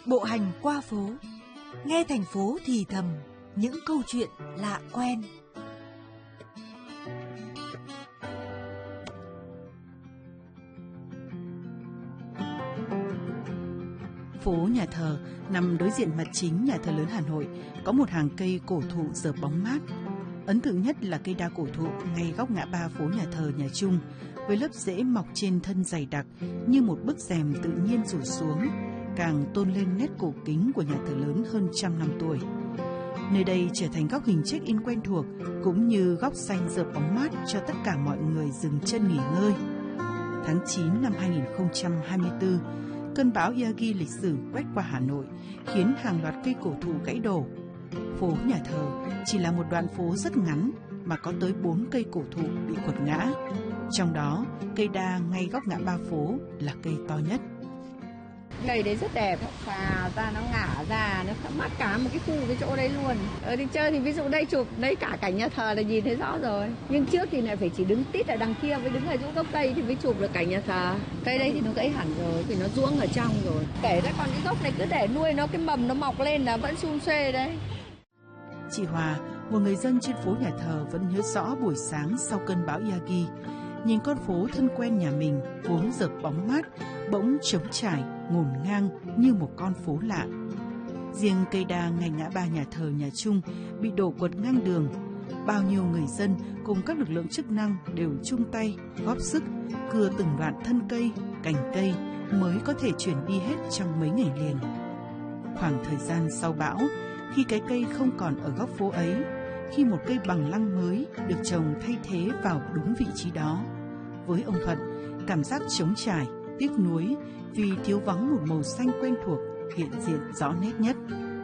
Bộ hành qua phố, nghe thành phố thì thầm những câu chuyện lạ quen. Phố Nhà Thờ nằm đối diện mặt chính nhà thờ lớn Hà Nội, có một hàng cây cổ thụ rợp bóng mát. Ấn tượng nhất là cây đa cổ thụ ngay góc ngã ba phố Nhà Thờ Nhà Trung, với lớp rễ mọc trên thân dày đặc như một bức rèm tự nhiên rủ xuống, càng tôn lên nét cổ kính của nhà thờ lớn hơn 100 năm tuổi. Nơi đây trở thành góc hình check-in quen thuộc, cũng như góc xanh rợp bóng mát cho tất cả mọi người dừng chân nghỉ ngơi. Tháng 9 năm 2024, cơn bão Yagi lịch sử quét qua Hà Nội, khiến hàng loạt cây cổ thụ gãy đổ. Phố Nhà Thờ chỉ là một đoạn phố rất ngắn mà có tới 4 cây cổ thụ bị quật ngã. Trong đó, cây đa ngay góc ngã ba phố là cây to nhất. Cây đấy rất đẹp, phà ra nó ngả ra, nó mắt cả một cái khu cái chỗ đấy luôn. Ở đi chơi thì ví dụ đây chụp, đấy cả cảnh nhà thờ là nhìn thấy rõ rồi. Nhưng trước thì lại phải chỉ đứng tít ở đằng kia, với đứng ở chỗ gốc cây thì mới chụp được cảnh nhà thờ. Cây đấy thì nó gãy hẳn rồi, vì nó ruỗng ở trong rồi. Kể ra còn cái gốc này cứ để nuôi nó, cái mầm nó mọc lên là vẫn sum xuê đấy. Chị Hòa, một người dân trên phố Nhà Thờ vẫn nhớ rõ buổi sáng sau cơn bão Yagi, nhìn con phố thân quen nhà mình vốn rợp bóng mát, bỗng trống trải, ngổn ngang như một con phố lạ. Riêng cây đa ngay ngã ba nhà thờ Nhà Trung bị đổ quật ngang đường. Bao nhiêu người dân cùng các lực lượng chức năng đều chung tay, góp sức, cưa từng đoạn thân cây, cành cây mới có thể chuyển đi hết trong mấy ngày liền. Khoảng thời gian sau bão, khi cái cây không còn ở góc phố ấy, khi một cây bằng lăng mới được trồng thay thế vào đúng vị trí đó, với ông Thuận, cảm giác trống trải, tiếc nuối vì thiếu vắng một màu xanh quen thuộc hiện diện rõ nét nhất.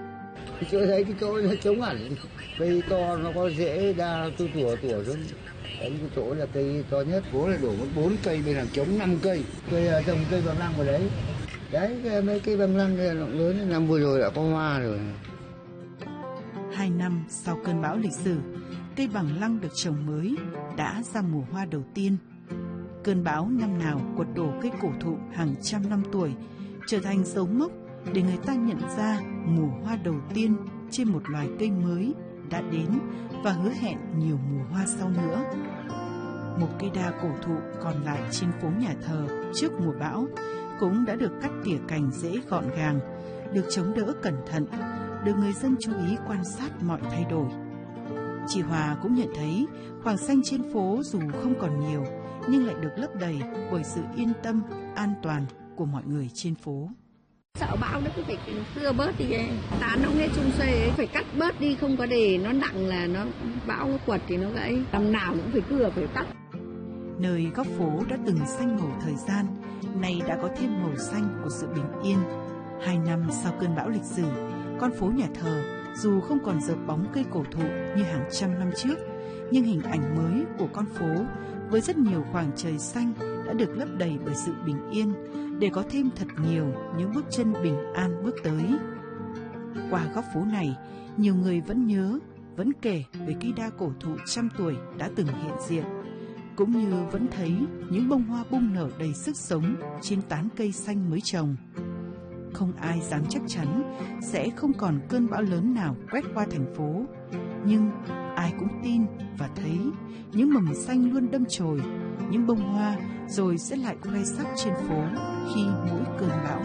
Chỗ đấy thì chỗ nó trống hẳn, cây to nó có rễ đa tủa xuống. Đấy cái chỗ là cây to nhất, phố là đổ mất 4 cây, bên hàng trống 5 cây, cây trồng cây bằng lăng vào đấy. Đấy mấy cây bằng lăng này rộng lớn, năm vừa rồi đã có hoa rồi. 2 năm sau cơn bão lịch sử, cây bằng lăng được trồng mới đã ra mùa hoa đầu tiên. Cơn bão năm nào quật đổ cây cổ thụ hàng trăm năm tuổi, trở thành dấu mốc để người ta nhận ra mùa hoa đầu tiên trên một loài cây mới đã đến và hứa hẹn nhiều mùa hoa sau nữa. Một cây đa cổ thụ còn lại trên phố Nhà Thờ trước mùa bão cũng đã được cắt tỉa cành rễ gọn gàng, được chống đỡ cẩn thận, được người dân chú ý quan sát mọi thay đổi. Chị Hòa cũng nhận thấy khoảng xanh trên phố dù không còn nhiều, nhưng lại được lấp đầy bởi sự yên tâm, an toàn của mọi người trên phố. Sợ bão nó cứ phải cưa bớt đi, tán nó nghe chung xuê, phải cắt bớt đi, không có để nó nặng là nó bão nó quật thì nó gãy. Tầm nào cũng phải cưa, phải cắt. Nơi góc phố đã từng xanh màu thời gian, nay đã có thêm màu xanh của sự bình yên. 2 năm sau cơn bão lịch sử, con phố Nhà Thờ dù không còn rợp bóng cây cổ thụ như hàng trăm năm trước, nhưng hình ảnh mới của con phố với rất nhiều khoảng trời xanh đã được lấp đầy bởi sự bình yên, để có thêm thật nhiều những bước chân bình an bước tới. Qua góc phố này, nhiều người vẫn nhớ, vẫn kể về cây đa cổ thụ trăm tuổi đã từng hiện diện, cũng như vẫn thấy những bông hoa bung nở đầy sức sống trên tán cây xanh mới trồng. Không ai dám chắc chắn sẽ không còn cơn bão lớn nào quét qua thành phố, nhưng ai cũng tin và thấy những mầm xanh luôn đâm chồi, những bông hoa rồi sẽ lại khoe sắc trên phố khi mỗi cơn bão